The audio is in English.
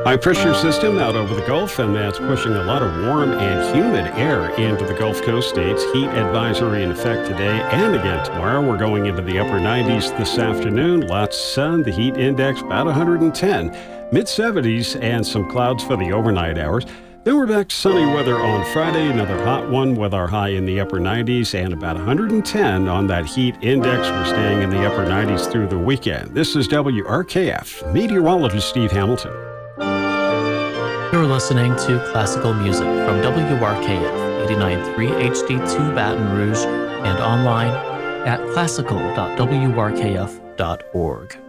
High pressure system out over the Gulf, and that's pushing a lot of warm and humid air into the Gulf Coast states. Heat advisory in effect today and again tomorrow. We're going into the upper 90s this afternoon. Lots of sun. The heat index about 110. Mid-70s and some clouds for the overnight hours. Then we're back to sunny weather on Friday, another hot one with our high in the upper 90s and about 110 on that heat index. We're staying in the upper 90s through the weekend. This is WRKF, meteorologist Steve Hamilton. You're listening to classical music from WRKF 89.3 HD2 Baton Rouge and online at classical.wrkf.org.